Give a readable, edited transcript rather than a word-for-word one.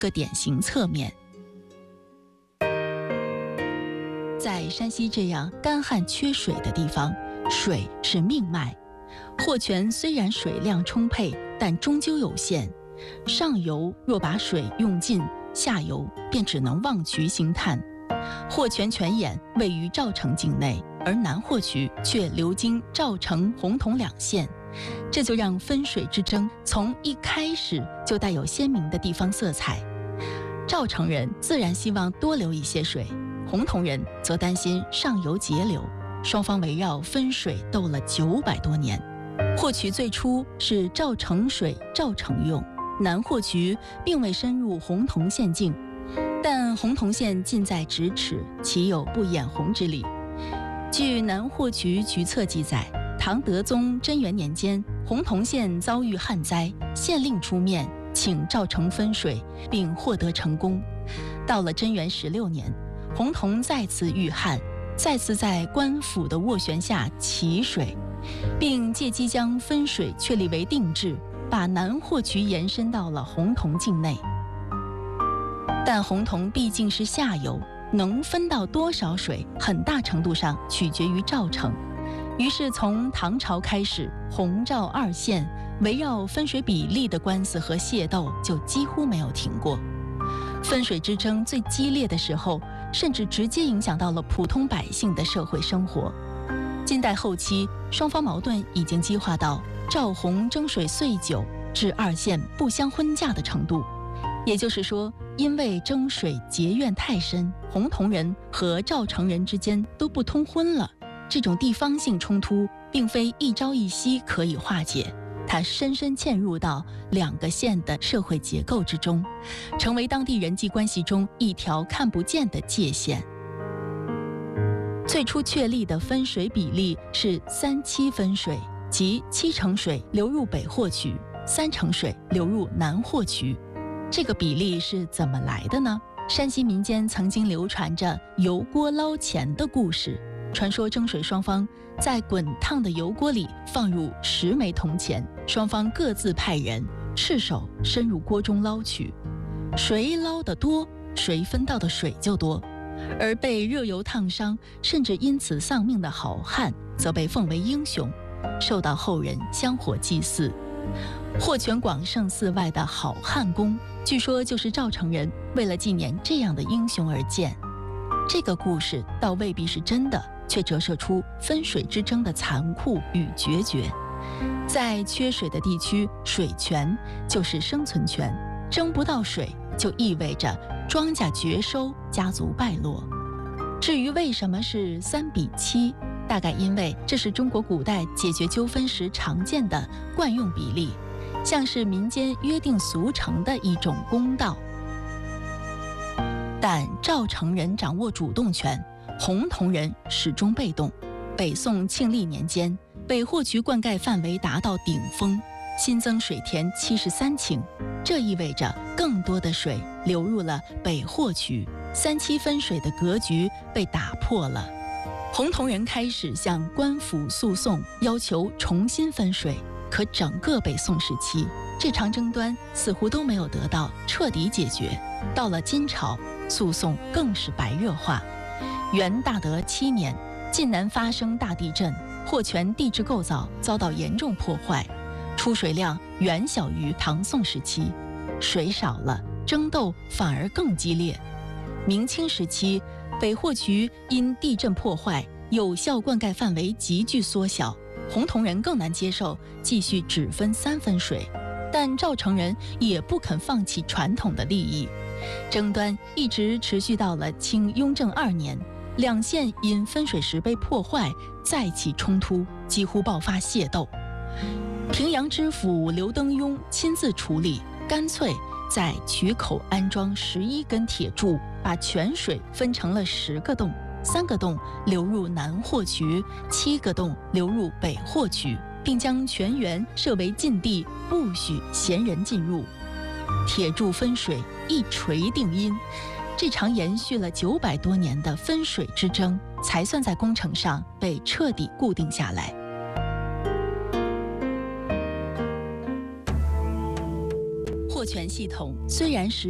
个典型侧面。在山西这样干旱缺水的地方，水是命脉。霍泉虽然水量充沛，但终究有限。上游若把水用尽，下游便只能望渠兴叹。霍泉泉眼位于赵城境内，而南霍渠却流经赵城、洪洞两县，这就让分水之争从一开始就带有鲜明的地方色彩。赵城人自然希望多留一些水，洪洞人则担心上游截流，双方围绕分水斗了900多年。霍渠最初是赵城水赵城用，南霍渠并未深入洪洞县境，但洪洞县近在咫尺，岂有不眼红之理？据南霍渠渠册记载，唐德宗贞元年间，洪洞县遭遇旱灾，县令出面请赵城分水，并获得成功。到了贞元16年，洪洞再次遇旱，再次在官府的斡旋下起水，并借机将分水确立为定制，把南霍渠延伸到了洪洞境内。但洪洞毕竟是下游，能分到多少水，很大程度上取决于赵城。于是从唐朝开始，洪赵二县围绕分水比例的官司和械斗就几乎没有停过。分水之争最激烈的时候，甚至直接影响到了普通百姓的社会生活。近代后期，双方矛盾已经激化到赵洪争水岁久，至二县不相婚嫁的程度。也就是说，因为争水结怨太深，洪洞人和赵城人之间都不通婚了。这种地方性冲突并非一朝一夕可以化解，它深深嵌入到两个县的社会结构之中，成为当地人际关系中一条看不见的界限。最初确立的分水比例是3-7分水，即7成水流入北霍渠，3成水流入南霍渠。这个比例是怎么来的呢？山西民间曾经流传着油锅捞钱的故事，传说争水双方在滚烫的油锅里放入10枚铜钱，双方各自派人赤手伸入锅中捞取，谁捞得多，谁分到的水就多。而被热油烫伤甚至因此丧命的好汉则被奉为英雄，受到后人香火祭祀。霍泉广胜寺外的好汉宫，据说就是赵城人为了纪念这样的英雄而建。这个故事倒未必是真的，却折射出分水之争的残酷与决绝。在缺水的地区，水权就是生存权，争不到水就意味着庄稼绝收，家族败落。至于为什么是3:7，大概因为这是中国古代解决纠纷时常见的惯用比例，像是民间约定俗成的一种公道。但赵城人掌握主动权，洪洞人始终被动。北宋庆历年间，北霍渠灌溉范围达到顶峰，新增水田73顷，这意味着更多的水流入了北霍渠，3-7分水的格局被打破了。洪洞人开始向官府诉讼，要求重新分水。可整个北宋时期，这场争端似乎都没有得到彻底解决。到了金朝，诉讼更是白热化。元大德7年，晋南发生大地震，霍泉地质构造遭到严重破坏，出水量远小于唐宋时期，水少了，争斗反而更激烈。明清时期，北霍渠因地震破坏，有效灌溉范围急剧缩小，洪洞人更难接受继续只分3分水，但赵城人也不肯放弃传统的利益。争端一直持续到了清雍正2年，两县因分水时被破坏，再起冲突，几乎爆发械斗。平阳知府刘登庸亲自处理，干脆在渠口安装11根铁柱，把泉水分成了10个洞，3个洞流入南霍渠，7个洞流入北霍渠，并将泉源设为禁地，不许闲人进入。铁柱分水一锤定音，这场延续了900多年的分水之争，才算在工程上被彻底固定下来。霍泉系统虽然实